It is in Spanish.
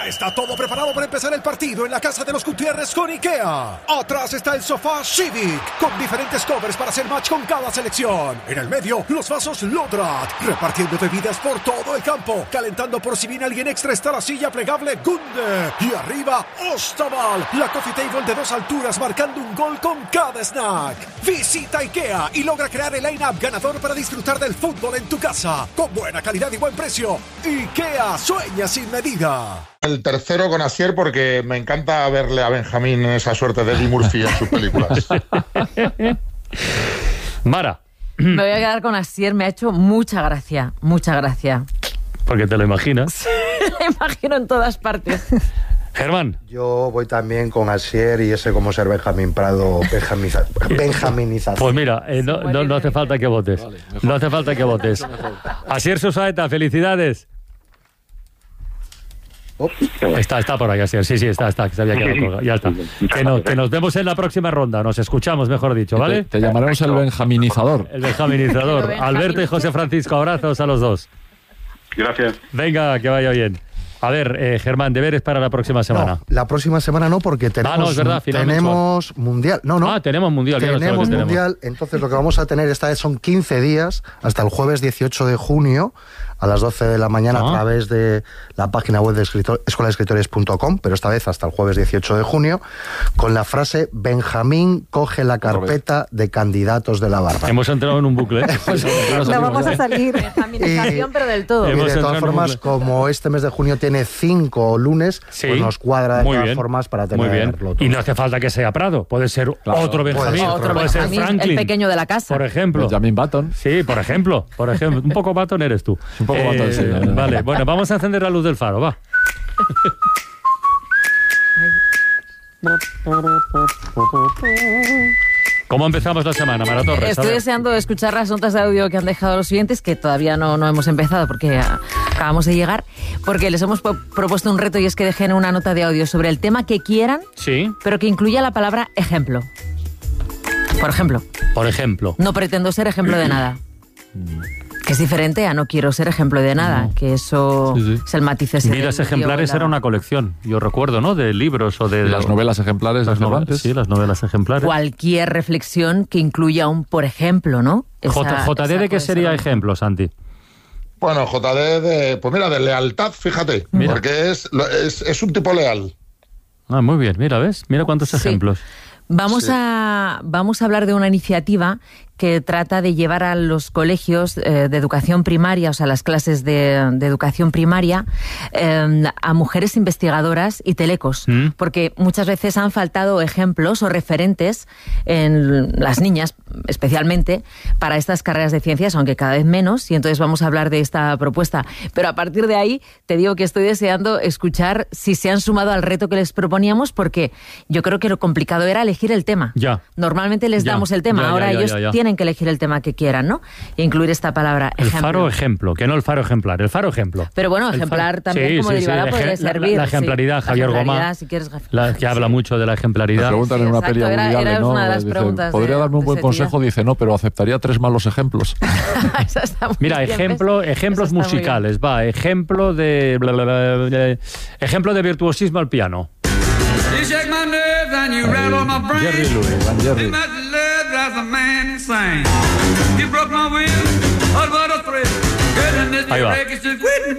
Ya está todo preparado para empezar el partido en la casa de los Gutiérrez con IKEA. Atrás está el sofá Civic, con diferentes covers para hacer match con cada selección. En el medio, los vasos Lodrat, repartiendo bebidas por todo el campo. Calentando por si viene alguien extra está la silla plegable Gunde. Y arriba, Ostaval, la coffee table de 2 alturas marcando un gol con cada snack. Visita IKEA y logra crear el line-up ganador para disfrutar del fútbol en tu casa. Con buena calidad y buen precio. IKEA, sueña sin medida. El tercero con Asier porque me encanta verle a Benjamín en esa suerte de Eddie Murphy en sus películas. Mara. Me voy a quedar con Asier, me ha hecho mucha gracia, mucha gracia. Porque te lo imaginas. Lo imagino en todas partes. Germán. Yo voy también con Asier y ese como ser Benjamín Prado, benjaminización. Pues mira, no hace falta que votes. Vale, no hace falta que votes. Asier Susaeta, felicidades. Está por ahí, Asier. Sí, está, que se había quedado colgado. Ya está. Que nos vemos en la próxima ronda. Nos escuchamos, mejor dicho, ¿vale? Te llamaremos el benjaminizador. El benjaminizador. Alberto y José Francisco, abrazos a los dos. Gracias. Venga, que vaya bien. A ver, Germán, deberes para la próxima semana. No, la próxima semana no, porque tenemos, no, es verdad, tenemos mundial. Tenemos mundial. Tenemos mundial, entonces lo que vamos a tener esta vez son 15 días, hasta el jueves 18 de junio, a las 12 de la mañana, a través de la página web de escueladeescritores.com, pero esta vez hasta el jueves 18 de junio, con la frase Benjamín coge la carpeta de candidatos de la barba. Hemos entrado en un bucle. No vamos a salir. Benjaminización, pero del todo. Y de todas formas, como este mes de junio tiene 5 lunes, pues nos cuadra de todas formas para tenerlo todo. Y no hace falta que sea Prado, puede ser otro Benjamín, puede ser Franklin, el pequeño de la casa, por ejemplo. Benjamin Button. Sí, por ejemplo. Un poco Button eres tú. Un poco Button, sí. Vale, bueno, vamos a encender la luz del faro, va. ¿Cómo empezamos la semana, Mara Torres? Estoy deseando escuchar las notas de audio que han dejado los oyentes, que todavía no hemos empezado porque acabamos de llegar, porque les hemos propuesto un reto y es que dejen una nota de audio sobre el tema que quieran, sí, pero que incluya la palabra ejemplo. Por ejemplo. Por ejemplo. No pretendo ser ejemplo de nada. Que es diferente a no quiero ser ejemplo de nada, que eso es el matiz ese. Vidas ejemplares era una colección, yo recuerdo, ¿no? De libros o de... Las novelas ejemplares de Cervantes. Sí, las novelas ejemplares. Cualquier reflexión que incluya un por ejemplo, ¿no? JD, ¿de qué sería ejemplo, Santi? Bueno, JD de lealtad, fíjate, porque es un tipo leal. Ah, muy bien, ¿ves? Mira cuántos ejemplos. Vamos a hablar de una iniciativa que trata de llevar a los colegios de educación primaria, o sea, las clases de educación primaria, a mujeres investigadoras y telecos, porque muchas veces han faltado ejemplos o referentes en las niñas, especialmente, para estas carreras de ciencias, aunque cada vez menos, y entonces vamos a hablar de esta propuesta. Pero a partir de ahí, te digo que estoy deseando escuchar si se han sumado al reto que les proponíamos, porque yo creo que lo complicado era elegir el tema. Normalmente les damos el tema, ahora ellos tienen que elegir el tema que quieran, ¿no? E incluir esta palabra ejemplo. El faro ejemplo, que no el faro ejemplar, el faro ejemplo. Pero bueno, ejemplar también como derivada puede servir. La ejemplaridad, Javier Gomá, si quieres, que habla mucho de la ejemplaridad. Me preguntan en una peli Woody ¿no? Una de las preguntas ¿podría darme un buen consejo? Dice, no, pero aceptaría 3 malos ejemplos. Mira, ejemplos musicales, va, ejemplo de virtuosismo al piano. Jerry Lewis, Jerry. Ahí va.